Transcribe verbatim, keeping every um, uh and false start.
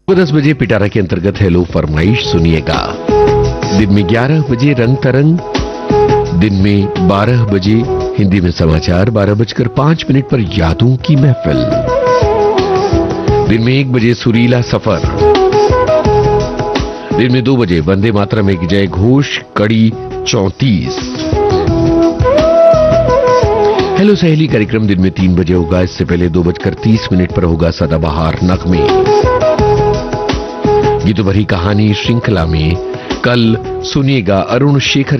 दस बजे पिटारा के अंतर्गत हेलो फरमाइश सुनिएगा। दिन में ग्यारह बजे रंग तरंग, दिन में बारह बजे हिंदी में समाचार, बारह बजकर पांच मिनट पर यादों की महफिल, दिन में एक बजे सुरीला सफर, दिन में दो बजे वंदे मातरम एक जय घोष कड़ी चौंतीस। हेलो सहेली कार्यक्रम दिन में तीन बजे होगा। इससे पहले दो बजकर तीस मिनट पर होगा सदाबहार नगमे। गीतों भरी कहानी श्रृंखला में कल सुनिएगा अरुण शेखर